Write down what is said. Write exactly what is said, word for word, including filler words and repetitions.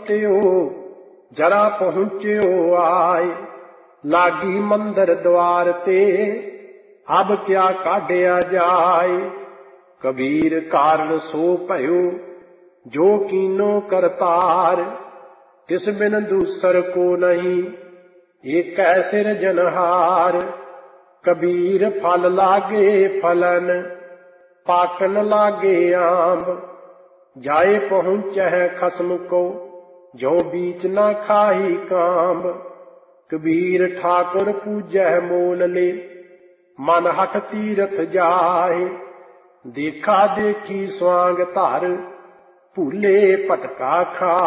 ਪਰਤਿਓ ਜਰਾ ਪਹੁੰਚਿਓ ਆਏ। ਲਾਗੀ ਮੰਦਰ द्वार ते अब क्या काढ़िया जाए। कबीर कारण सो भयो जो कीनो करतार। तिस बिन दूसर को नहीं एक सिरजनहार। कबीर फल लागे फलन पाकन लागे आंब। जाए पहुँचै खसम को जो बीच न खाही कांब। कबीर ठाकुर पूजै मोल ले मन हठ तीरथ जाए। देखा देखी स्वांग धर भूले भटका खा।